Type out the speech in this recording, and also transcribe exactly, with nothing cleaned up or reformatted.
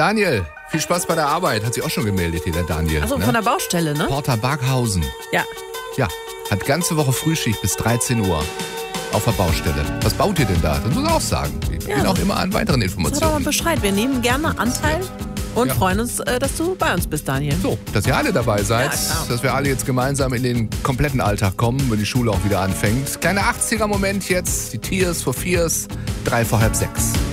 Daniel, viel Spaß bei der Arbeit. Hat sich auch schon gemeldet hier, der Daniel. Achso, ne? von der Baustelle, ne? Porta Barkhausen. Ja. Ja, hat ganze Woche Frühschicht bis dreizehn Uhr auf der Baustelle. Was baut ihr denn da? Das muss ich auch sagen. Wir Ja, gehen auch immer an weiteren Sag doch mal Informationen. Bescheid. Wir nehmen gerne Anteil und Ja. freuen uns, äh, dass du bei uns bist, Daniel. So, dass ihr alle dabei seid, Ja, klar. dass wir alle jetzt gemeinsam in den kompletten Alltag kommen, wenn die Schule auch wieder anfängt. Kleiner achtziger Moment jetzt, die Tears for Fears, drei vor halb sechs.